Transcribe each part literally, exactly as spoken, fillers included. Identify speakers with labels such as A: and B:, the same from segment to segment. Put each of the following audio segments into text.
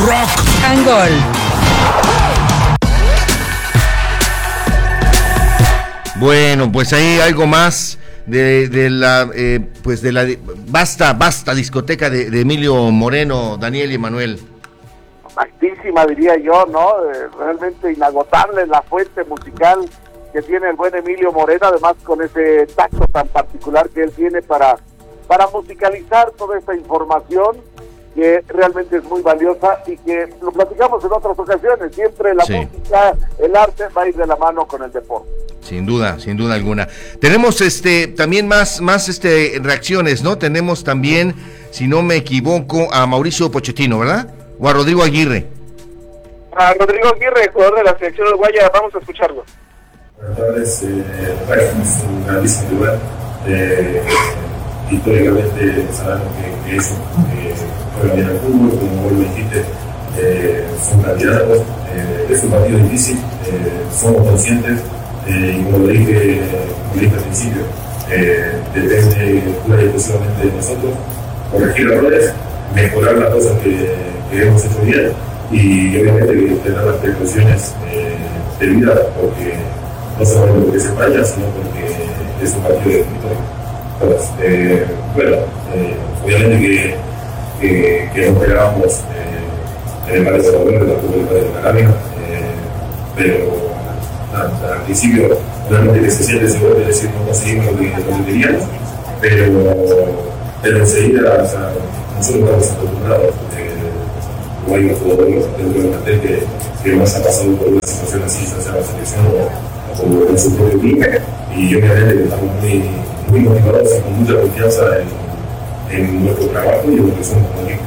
A: Rock and Gold.
B: Bueno, pues ahí algo más de, de la, eh, pues de la basta, basta discoteca de, de Emilio Moreno, Daniel y Emanuel.
C: Altísima, diría yo, ¿no? Eh, realmente inagotable la fuente musical que tiene el buen Emilio Moreno, además con ese tacto tan particular que él tiene para, para musicalizar toda esta información, que realmente es muy valiosa y que lo platicamos en otras ocasiones. Siempre la sí. música, el arte va a ir de la mano con el deporte.
B: Sin duda, sin duda alguna. Tenemos este también más, más este reacciones, ¿no? Tenemos también, si no me equivoco, a Mauricio Pochettino, ¿verdad? O a Rodrigo Aguirre.
C: A Rodrigo Aguirre, jugador de la selección uruguaya, vamos a escucharlo.
D: Buenas tardes, eh, es un grandísimo lugar. Eh, históricamente sabemos que, que eso eh, juega bien al fútbol, como vos lo dijiste, eh, son candidatos, eh, es un partido difícil, eh, somos conscientes, eh, y como lo dije, como dije al principio, eh, depende pura y exclusivamente de nosotros, corregir errores, mejorar las cosas que, que hemos hecho bien y obviamente tener las precauciones eh, debidas, porque no solamente porque es España, sino porque es un partido de victoria. Entonces, eh, bueno, eh, obviamente que, que, que no esperábamos eh, en el Parque de la Guerra, tampoco en el Parque de la Arábiga, eh, pero nada, al principio realmente que se siente ese golpe de decir no conseguimos lo que, lo que queríamos, pero, pero enseguida, o sea, nosotros estamos acostumbrados, como hay unos jugadores dentro del plantel que, que más ha pasado por una situación así, ya sea la selección o, o en su propio equipo, y obviamente que estamos muy, muy motivados y con mucha confianza en, en nuestro trabajo y en lo que somos como equipo.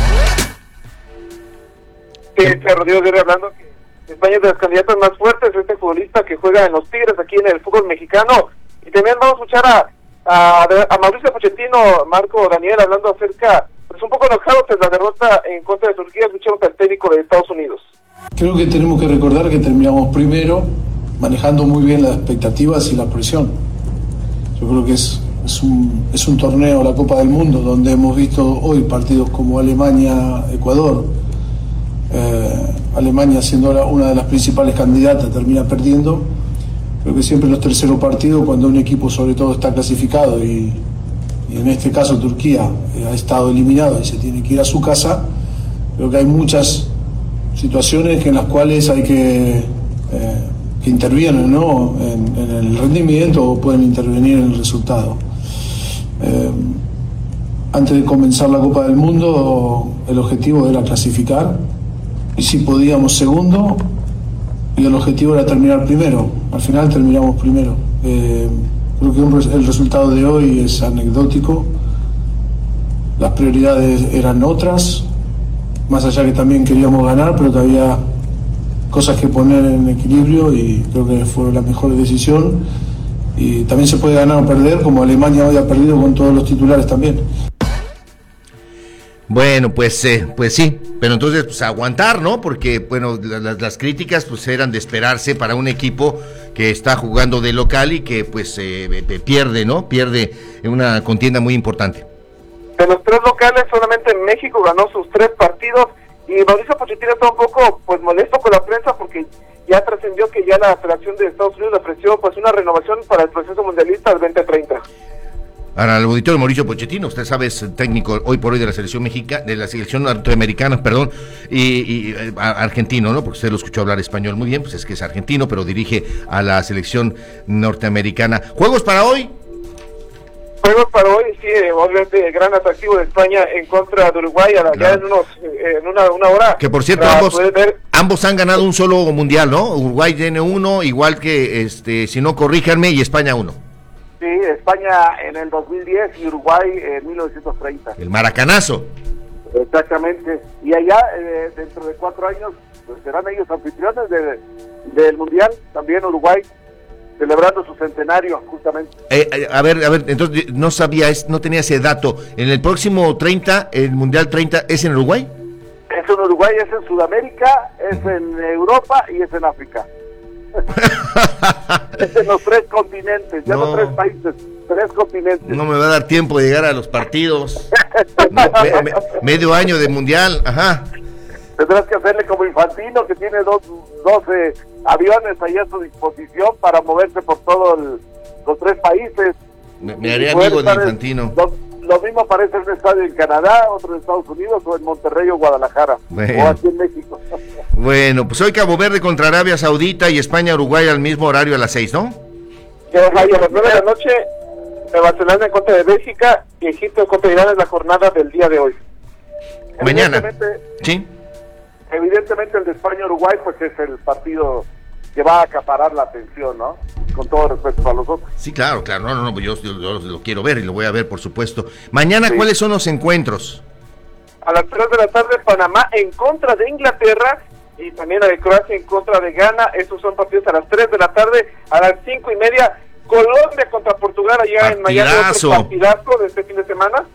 C: Sí, Rodrigo Aguirre hablando que España es de las candidatas más fuertes, este futbolista que juega en los Tigres aquí en el fútbol mexicano, y también vamos a escuchar a, a, a Mauricio Pochettino, Marco, Daniel, hablando acerca, pues un poco enojados tras la derrota en contra de Turquía. Escuchamos al técnico de Estados Unidos.
E: Creo que tenemos que recordar que terminamos primero, manejando muy bien las expectativas y la presión. Yo creo que es, es, un, es un torneo, la Copa del Mundo, donde hemos visto hoy partidos como Alemania-Ecuador. Eh, Alemania, siendo una de las principales candidatas, termina perdiendo. Creo que siempre los terceros partidos, cuando un equipo sobre todo está clasificado y, y en este caso Turquía eh, ha estado eliminado y se tiene que ir a su casa, creo que hay muchas situaciones en las cuales hay que, eh, que intervienen, ¿no? en, en el rendimiento o pueden intervenir en el resultado. Eh, antes de comenzar la Copa del Mundo, el objetivo era clasificar, y si podíamos segundo, y el objetivo era terminar primero. Al final terminamos primero. Eh, creo que un, el resultado de hoy es anecdótico. Las prioridades eran otras, más allá que también queríamos ganar, pero todavía cosas que poner en equilibrio, y creo que fue la mejor decisión. Y también se puede ganar o perder, como Alemania hoy ha perdido con todos los titulares también.
B: Bueno, pues eh, pues sí, pero entonces pues aguantar, ¿no? Porque, bueno, las, las críticas pues eran de esperarse para un equipo que está jugando de local y que pues eh, pierde, ¿no? Pierde en una contienda muy importante.
C: De los tres locales, solamente México ganó sus tres partidos, y Mauricio Pochettino está un poco pues molesto con la prensa porque ya trascendió que ya la Federación de Estados Unidos le ofreció pues una renovación para el proceso mundialista del veinte treinta.
B: Ahora, el auditorio Mauricio Pochettino, usted sabe, es técnico hoy por hoy de la selección mexicana, de la selección norteamericana, perdón, y, y argentino, ¿no? Porque usted lo escuchó hablar español muy bien, pues es que es argentino, pero dirige a la selección norteamericana. ¿Juegos para hoy?
C: Juegos para hoy, sí, obviamente gran atractivo de España en contra de Uruguay, allá claro. en unos eh, en una, una hora.
B: Que por cierto, ambos, ambos han ganado un solo mundial, ¿no? Uruguay tiene uno, igual que, este, si no, corríjanme, y España uno.
C: Sí, España en el dos mil diez y Uruguay en mil novecientos treinta.
B: El maracanazo.
C: Exactamente. Y allá, eh, dentro de cuatro años, pues serán ellos anfitriones de, del Mundial, también Uruguay, celebrando su centenario, justamente.
B: Eh, eh, a ver, a ver, entonces no sabía, no tenía ese dato. ¿En el próximo treinta, el Mundial treinta, es en Uruguay?
C: Es en Uruguay, es en Sudamérica, es en Europa y es en África. Es en los tres continentes, ya no. los tres países, tres continentes.
B: No me va a dar tiempo de llegar a los partidos. me, me, medio año de mundial, ajá.
C: Tendrás que hacerle como Infantino, que tiene dos, doce aviones ahí a su disposición para moverse por todos los tres países.
B: Me, me haré amigo de Infantino.
C: En, lo, lo mismo parece en un estadio en Canadá, otro en Estados Unidos, o en Monterrey o Guadalajara,
B: bueno.
C: o aquí en México.
B: Bueno, pues hoy Cabo Verde contra Arabia Saudita y España-Uruguay al mismo horario a las seis, ¿no?
A: Que a las nueve de la noche, Nueva Zelanda en contra de Bélgica y Egipto en contra de Irán es la jornada del día de hoy.
B: Mañana.
C: Evidentemente,
B: Sí.
C: evidentemente el de España-Uruguay pues es el partido que va a acaparar la atención, ¿no? Con todo respeto a los otros.
B: Sí, claro, claro, no, no, no, yo, yo, yo lo quiero ver y lo voy a ver, por supuesto. Mañana,
C: Sí.
B: ¿cuáles son los encuentros?
A: A las tres de la tarde, Panamá en contra de Inglaterra y también la de Croacia en contra de Ghana. Estos son partidos a las tres de la tarde. A las cinco y media, Colombia contra Portugal allá en Miami.
B: Partidazo.
A: Otro partidazo de este fin de semana.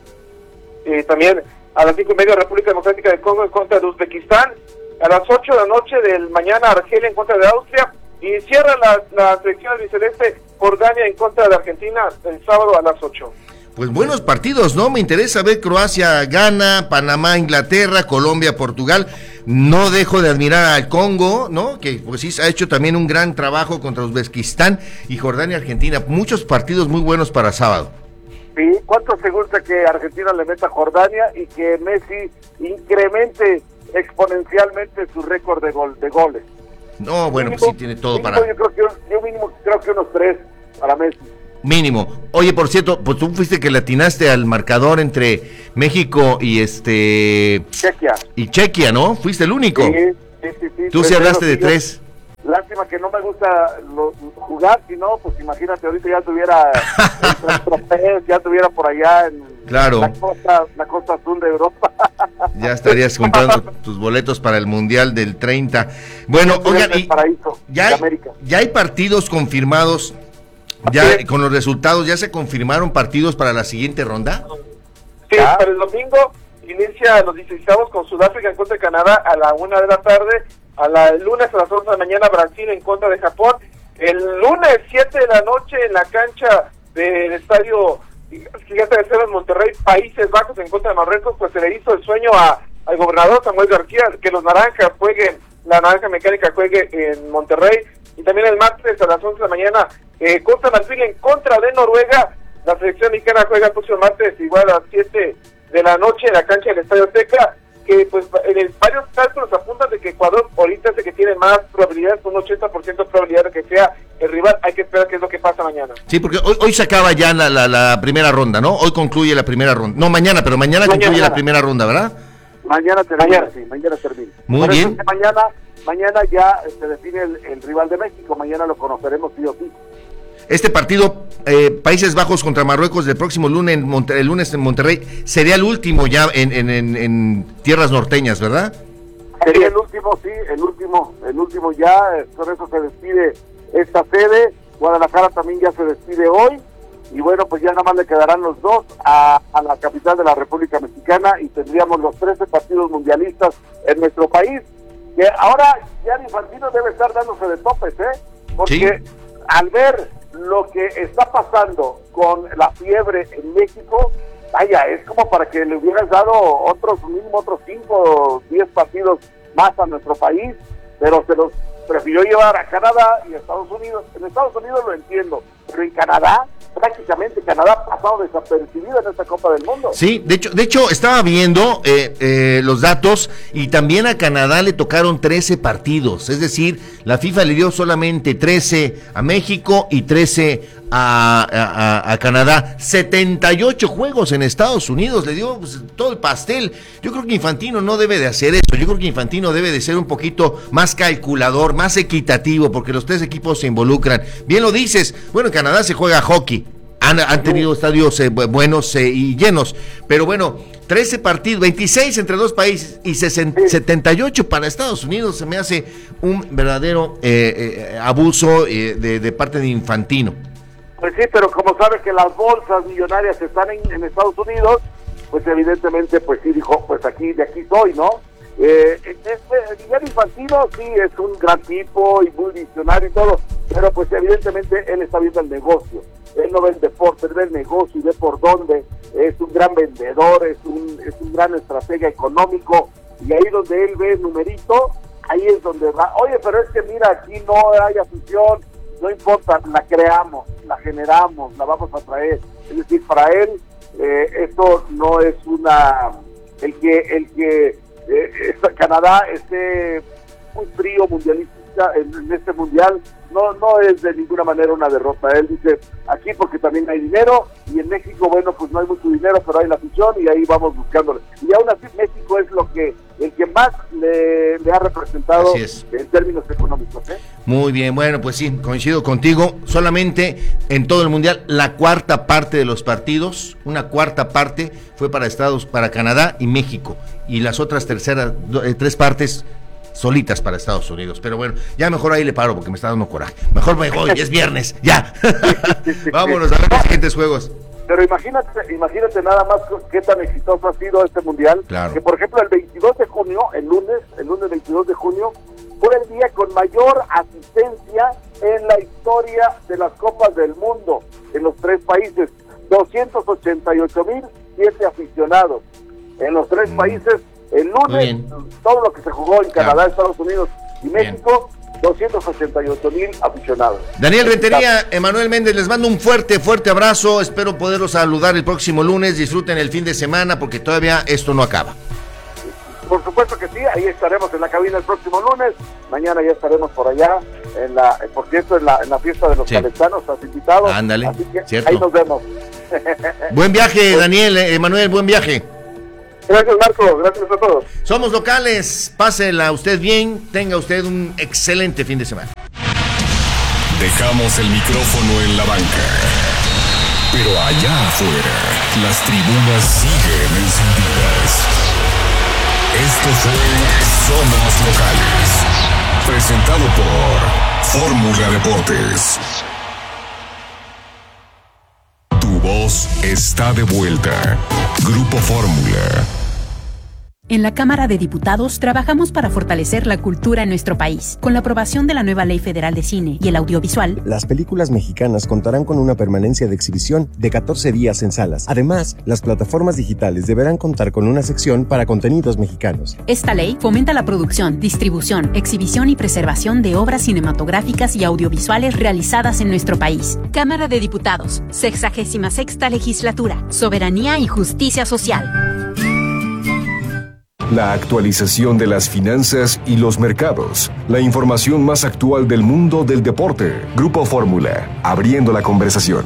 A: Y también a las cinco y media, República Democrática de Congo en contra de Uzbekistán. A las ocho de la noche del mañana, Argelia en contra de Austria. Y cierra la, la selección albiceleste, Jordania en contra de Argentina el sábado a las ocho.
B: Pues buenos partidos, ¿no? Me interesa ver Croacia, Ghana, Panamá, Inglaterra, Colombia, Portugal. No dejo de admirar al Congo, ¿no? Que pues sí ha hecho también un gran trabajo contra Uzbekistán y Jordania, Argentina. Muchos partidos muy buenos para sábado.
C: Sí, ¿cuánto se gusta que Argentina le meta a Jordania y que Messi incremente exponencialmente su récord de gol de goles?
B: No, bueno,
C: mínimo,
B: pues sí tiene todo
C: mínimo,
B: para...
C: Yo creo que yo mínimo creo que unos tres para Messi.
B: Mínimo. Oye, por cierto, pues tú fuiste que le atinaste al marcador entre México y este...
C: Chequia.
B: Y Chequia, ¿no? Fuiste el único.
C: Sí, sí, sí, sí.
B: Tú sí hablaste de tres.
C: Lástima que no me gusta lo, jugar, si no, pues imagínate, ahorita ya tuviera el trofeo, ya tuviera por allá en
B: Claro.
C: la costa, la costa azul de Europa.
B: Ya estarías comprando tus boletos para el Mundial del treinta. Bueno, oigan,
C: el
B: y
C: paraíso
B: ya
C: de
B: hay,
C: América.
B: ya hay partidos confirmados, ya
A: Así es.
B: con los resultados, ¿ya se confirmaron partidos para la siguiente ronda?
A: Sí,
C: Ah.
A: para el domingo inicia los dieciséis con Sudáfrica en contra de Canadá a la una de la tarde. A la, el lunes a las once de la mañana, Brasil en contra de Japón. El lunes, siete de la noche, en la cancha del estadio Gigante de Acero en Monterrey, Países Bajos en contra de Marruecos, pues se le hizo el sueño a, al gobernador Samuel García, que los naranjas jueguen, la naranja mecánica juegue en Monterrey. Y también el martes a las once de la mañana, eh, Costa Marfil en contra de Noruega. La selección mexicana juega el próximo martes igual a las siete de la noche en la cancha del Estadio Azteca, que pues en el, varios cálculos apuntan de que Ecuador ahorita es el que tiene más probabilidades, un ochenta por ciento de probabilidad de que sea el rival. Hay que esperar qué es lo que pasa mañana.
B: Sí, porque hoy, hoy se acaba ya la, la, la primera ronda, ¿no? Hoy concluye la primera ronda. No, mañana, pero mañana,
A: Mañana.
B: concluye la primera ronda, ¿verdad?
C: Mañana termina,
A: Mañana.
C: sí, mañana termina.
B: Muy
C: Por eso
B: bien.
C: es que mañana, mañana ya se define el, el rival de México, mañana lo conoceremos sí o sí.
B: Este partido, eh, Países Bajos contra Marruecos, del próximo lunes en, Monte- el lunes en Monterrey, sería el último ya en, en, en, en tierras norteñas, ¿verdad?
C: Sería el último, sí, el último, el último ya, eh, con eso se despide esta sede. Guadalajara también ya se despide hoy, y bueno, pues ya nada más le quedarán los dos a, a la capital de la República Mexicana, y tendríamos los trece partidos mundialistas en nuestro país, que ahora ya Infantino debe estar dándose de topes, ¿eh? Porque
B: Sí.
C: al ver lo que está pasando con la fiebre en México, vaya, es como para que le hubieras dado otros, mínimo otros cinco o diez partidos más a nuestro país, pero se los prefirió llevar a Canadá y a Estados Unidos. En Estados Unidos lo entiendo, pero en Canadá, prácticamente Canadá ha pasado desapercibido en esta Copa del Mundo.
B: Sí, de hecho, de hecho estaba viendo eh, eh, los datos y también a Canadá le tocaron trece partidos, es decir, la FIFA le dio solamente trece a México y trece a, a, a Canadá, setenta y ocho juegos en Estados Unidos, le dio pues, todo el pastel. Yo creo que Infantino no debe de hacer eso, yo creo que Infantino debe de ser un poquito más calculador, más equitativo, porque los tres equipos se involucran. Bien lo dices, bueno, en Canadá se juega hockey. Han, han tenido estadios eh, buenos eh, y llenos, pero bueno, trece partidos, veintiséis entre dos países y sesenta, setenta y ocho para Estados Unidos, se me hace un verdadero eh, eh, abuso eh, de, de parte de Infantino.
C: Pues sí, pero como sabe que las bolsas millonarias están en, en Estados Unidos, pues evidentemente, pues sí dijo, pues aquí, de aquí soy, ¿no? Eh, este, Miguel Infantino sí es un gran tipo y muy visionario y todo, pero pues evidentemente él está viendo el negocio. Él no ve el deporte, él ve el negocio y ve por dónde. Es un gran vendedor, es un, es un gran estratega económico, y ahí donde él ve el numerito, ahí es donde va, oye, pero es que mira, aquí no hay afición, no importa, la creamos, la generamos, la vamos a traer. Es decir, para él, eh, esto no es una, el que, el que eh, Canadá esté muy frío mundialista en, en este mundial, no no es de ninguna manera una derrota. Él dice, aquí porque también hay dinero, y en México, bueno, pues no hay mucho dinero, pero hay la afición, y ahí vamos buscándole. Y aún así México es lo que el que más le, le ha representado en términos económicos, ¿eh?
B: Muy bien, bueno, pues sí, coincido contigo. Solamente en todo el mundial, la cuarta parte de los partidos, una cuarta parte fue para Estados, para Canadá y México, y las otras terceras, eh, tres partes solitas para Estados Unidos. Pero bueno, ya mejor ahí le paro porque me está dando coraje. Mejor me voy, es viernes, ya. Vámonos a ver los siguientes juegos.
C: Pero imagínate, imagínate nada más qué tan exitoso ha sido este mundial,
B: claro.
C: Que por ejemplo el veintidós de junio, el lunes, el lunes veintidós de junio, fue el día con mayor asistencia en la historia de las Copas del Mundo en los tres países, doscientos ochenta y ocho mil siete aficionados en los tres mm. países. El lunes, todo lo que se jugó en Canadá, claro. Estados Unidos y México, bien. doscientos ochenta y ocho mil aficionados.
B: Daniel Rentería, Emanuel Méndez, les mando un fuerte, fuerte abrazo. Espero poderlos saludar el próximo lunes. Disfruten el fin de semana porque todavía esto no acaba.
C: Por supuesto que sí, ahí estaremos en la cabina el próximo lunes. Mañana ya estaremos por allá, en la, por cierto, en la, en la fiesta de los sí. calentanos, estás invitado.
B: Ándale,
C: así que
B: cierto.
C: Ahí nos vemos.
B: Buen viaje, Daniel, Emanuel, buen viaje.
C: Gracias, Marco, gracias a todos.
B: Somos locales, pásela usted bien, tenga usted un excelente fin de semana.
F: Dejamos el micrófono en la banca, pero allá afuera, las tribunas siguen encendidas. Esto fue Somos Locales, presentado por Fórmula Deportes. Tu voz está de vuelta. Grupo Fórmula.
G: En la Cámara de Diputados trabajamos para fortalecer la cultura en nuestro país. Con la aprobación de la nueva Ley Federal de Cine y el Audiovisual,
H: las películas mexicanas contarán con una permanencia de exhibición de catorce días en salas. Además, las plataformas digitales deberán contar con una sección para contenidos mexicanos.
G: Esta ley fomenta la producción, distribución, exhibición y preservación de obras cinematográficas y audiovisuales realizadas en nuestro país. Cámara de Diputados, sexagésima sexta Legislatura, Soberanía y Justicia Social.
F: La actualización de las finanzas y los mercados. La información más actual del mundo del deporte. Grupo Fórmula, abriendo la conversación.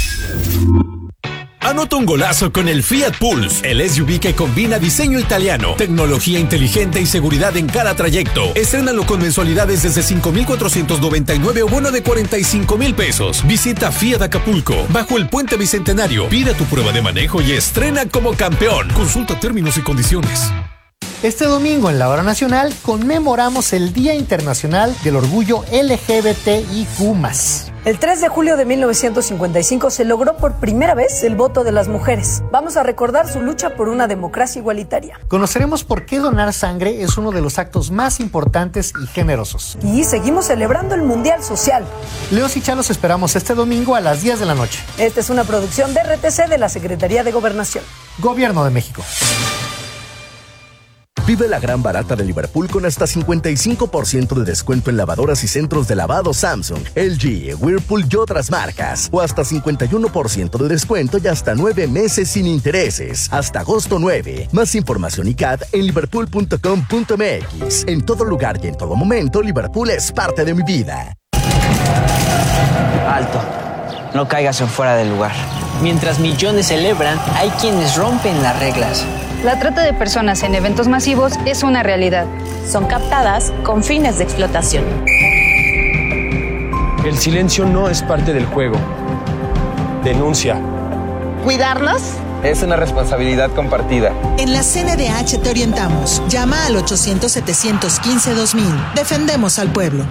I: Anota un golazo con el Fiat Pulse, el S U V que combina diseño italiano, tecnología inteligente y seguridad en cada trayecto. Estrénalo con mensualidades desde cinco mil cuatrocientos noventa y nueve o bono de cuarenta y cinco mil pesos. Visita Fiat Acapulco, bajo el Puente Bicentenario. Pide tu prueba de manejo y estrena como campeón. Consulta términos y condiciones.
J: Este domingo en la Hora Nacional conmemoramos el Día Internacional del Orgullo L G B T I Q más.
K: El tres de julio de mil novecientos cincuenta y cinco se logró por primera vez el voto de las mujeres. Vamos a recordar su lucha por una democracia igualitaria.
J: Conoceremos por qué donar sangre es uno de los actos más importantes y generosos.
K: Y seguimos celebrando el Mundial Social.
J: Leos y Chalos esperamos este domingo a las diez de la noche.
K: Esta es una producción de R T C de la Secretaría de Gobernación.
J: Gobierno de México.
L: Vive la gran barata de Liverpool con hasta cincuenta y cinco por ciento de descuento en lavadoras y centros de lavado Samsung, L G, Whirlpool y otras marcas. O hasta cincuenta y uno por ciento de descuento y hasta nueve meses sin intereses. Hasta agosto nueve. Más información y C A D en liverpool punto com punto m x. En todo lugar y en todo momento, Liverpool es parte de mi vida.
M: Alto. No caigas en fuera del lugar. Mientras millones celebran, hay quienes rompen las reglas.
N: La trata de personas en eventos masivos es una realidad.
O: Son captadas con fines de explotación.
P: El silencio no es parte del juego. Denuncia.
Q: ¿Cuidarlos?
R: Es una responsabilidad compartida.
Q: En la C N D H te orientamos. Llama al ochocientos, setecientos quince, dos mil. Defendemos al pueblo.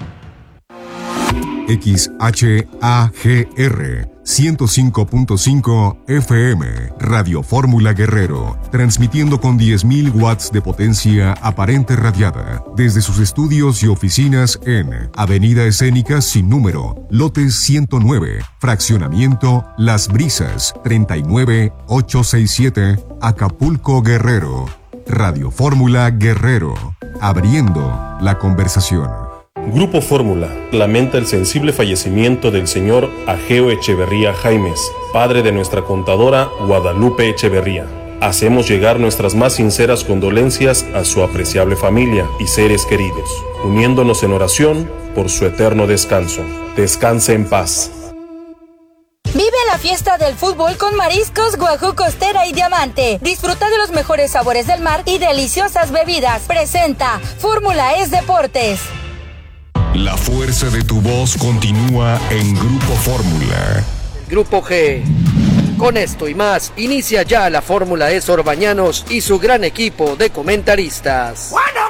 F: X H A G R ciento cinco punto cinco F M, Radio Fórmula Guerrero, transmitiendo con diez mil watts de potencia aparente radiada, desde sus estudios y oficinas en Avenida Escénica Sin Número, lote ciento nueve, fraccionamiento Las Brisas, treinta y nueve mil ochocientos sesenta y siete, Acapulco, Guerrero. Radio Fórmula Guerrero, abriendo la conversación.
S: Grupo Fórmula lamenta el sensible fallecimiento del señor Ageo Echeverría Jaimes, padre de nuestra contadora Guadalupe Echeverría. Hacemos llegar nuestras más sinceras condolencias a su apreciable familia y seres queridos, uniéndonos en oración por su eterno descanso. Descanse en paz.
T: Vive la fiesta del fútbol con Mariscos Guajú Costera y Diamante. Disfruta de los mejores sabores del mar y deliciosas bebidas. Presenta Fórmula es Deportes.
F: La fuerza de tu voz continúa en Grupo Fórmula.
U: Grupo G. Con esto y más, inicia ya la Fórmula E Orbañanos y su gran equipo de comentaristas. Bueno,